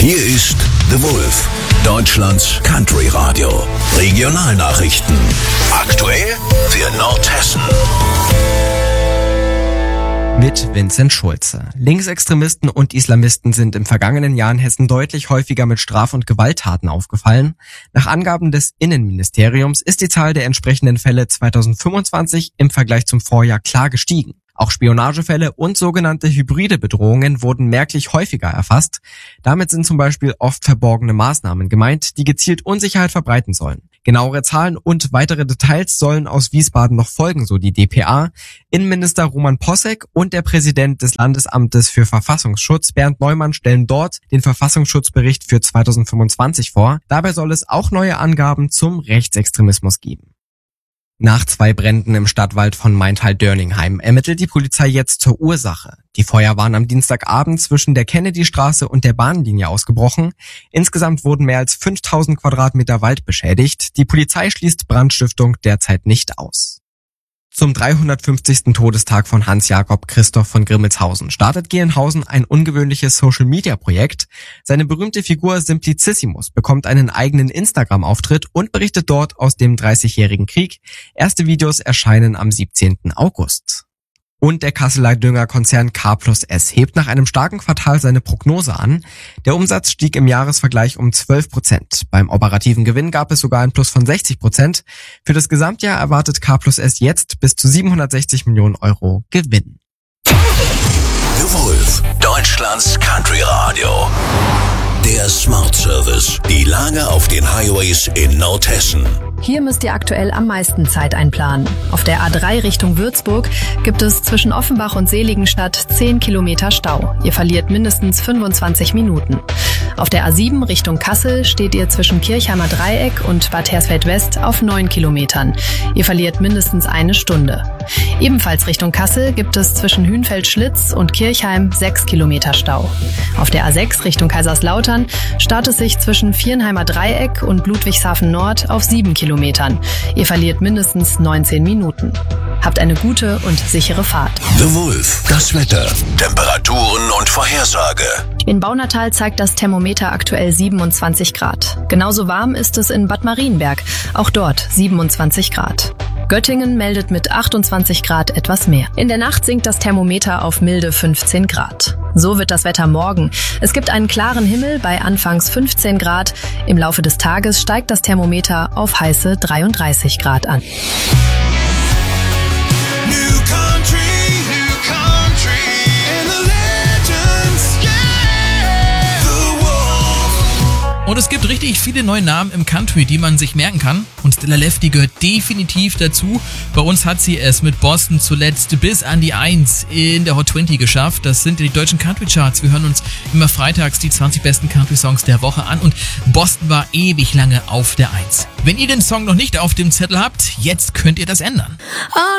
Hier ist The Wolf, Deutschlands Country Radio. Regionalnachrichten. Aktuell für Nordhessen. Mit Vincent Schulze. Linksextremisten und Islamisten sind im vergangenen Jahr in Hessen deutlich häufiger mit Straf- und Gewalttaten aufgefallen. Nach Angaben des Innenministeriums ist die Zahl der entsprechenden Fälle 2025 im Vergleich zum Vorjahr klar gestiegen. Auch Spionagefälle und sogenannte hybride Bedrohungen wurden merklich häufiger erfasst. Damit sind zum Beispiel oft verborgene Maßnahmen gemeint, die gezielt Unsicherheit verbreiten sollen. Genauere Zahlen und weitere Details sollen aus Wiesbaden noch folgen, so die dpa. Innenminister Roman Posek und der Präsident des Landesamtes für Verfassungsschutz, Bernd Neumann, stellen dort den Verfassungsschutzbericht für 2025 vor. Dabei soll es auch neue Angaben zum Rechtsextremismus geben. Nach 2 Bränden im Stadtwald von Maintal-Dörningheim ermittelt die Polizei jetzt zur Ursache. Die Feuer waren am Dienstagabend zwischen der Kennedystraße und der Bahnlinie ausgebrochen. Insgesamt wurden mehr als 5000 Quadratmeter Wald beschädigt. Die Polizei schließt Brandstiftung derzeit nicht aus. Zum 350. Todestag von Hans-Jakob Christoph von Grimmelshausen startet Gelnhausen ein ungewöhnliches Social-Media-Projekt. Seine berühmte Figur Simplicissimus bekommt einen eigenen Instagram-Auftritt und berichtet dort aus dem 30-jährigen Krieg. Erste Videos erscheinen am 17. August. Und der Kasseler Düngerkonzern K+S hebt nach einem starken Quartal seine Prognose an. Der Umsatz stieg im Jahresvergleich um 12%. Beim operativen Gewinn gab es sogar ein Plus von 60%. Für das Gesamtjahr erwartet K+S jetzt bis zu 760 Millionen Euro Gewinn. The Wolf, Deutschlands Country Radio. Der Smart Service. Die Lage auf den Highways in Nordhessen. Hier müsst ihr aktuell am meisten Zeit einplanen. Auf der A3 Richtung Würzburg gibt es zwischen Offenbach und Seligenstadt 10 Kilometer Stau. Ihr verliert mindestens 25 Minuten. Auf der A7 Richtung Kassel steht ihr zwischen Kirchheimer Dreieck und Bad Hersfeld-West auf 9 Kilometern. Ihr verliert mindestens 1 Stunde. Ebenfalls Richtung Kassel gibt es zwischen Hünfeld-Schlitz und Kirchheim 6 Kilometer Stau. Auf der A6 Richtung Kaiserslautern staut es sich zwischen Viernheimer Dreieck und Ludwigshafen Nord auf 7 Kilometern. Ihr verliert mindestens 19 Minuten. Habt eine gute und sichere Fahrt. The Wolf, das Wetter, Temperaturen und Vorhersage. In Baunatal zeigt das Thermometer aktuell 27 Grad. Genauso warm ist es in Bad Marienberg, auch dort 27 Grad. Göttingen meldet mit 28 Grad etwas mehr. In der Nacht sinkt das Thermometer auf milde 15 Grad. So wird das Wetter morgen. Es gibt einen klaren Himmel bei anfangs 15 Grad. Im Laufe des Tages steigt das Thermometer auf heiße 33 Grad an. Und es gibt richtig viele neue Namen im Country, die man sich merken kann. Und Stella Lefty gehört definitiv dazu. Bei uns hat sie es mit Boston zuletzt bis an die 1 in der Hot 20 geschafft. Das sind die deutschen Country Charts. Wir hören uns immer freitags die 20 besten Country Songs der Woche an. Und Boston war ewig lange auf der 1. Wenn ihr den Song noch nicht auf dem Zettel habt, jetzt könnt ihr das ändern.